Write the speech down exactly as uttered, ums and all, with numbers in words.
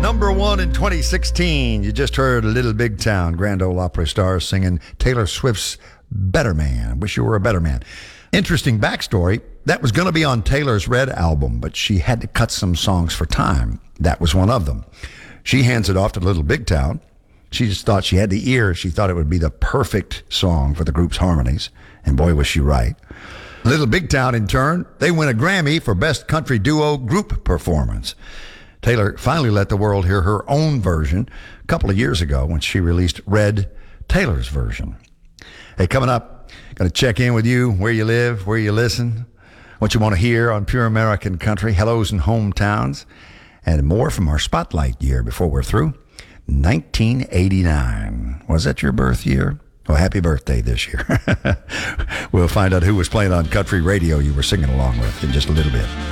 Number one in twenty sixteen. You just heard Little Big Town, Grand Ole Opry stars singing Taylor Swift's Better Man. Wish You Were a Better Man. Interesting backstory. That was going to be on Taylor's Red album, but she had to cut some songs for time. That was one of them. She hands it off to Little Big Town. She just thought she had the ear. She thought it would be the perfect song for the group's harmonies. And boy, was she right. Little Big Town, in turn, they win a Grammy for Best Country Duo Group Performance. Taylor finally let the world hear her own version a couple of years ago when she released Red, Taylor's version. Hey, coming up, going to check in with you, where you live, where you listen, what you want to hear on Pure American Country, hellos and hometowns, and more from our Spotlight year before we're through. nineteen eighty-nine. Was that your birth year? Well, happy birthday this year. We'll find out who was playing on country radio you were singing along with in just a little bit.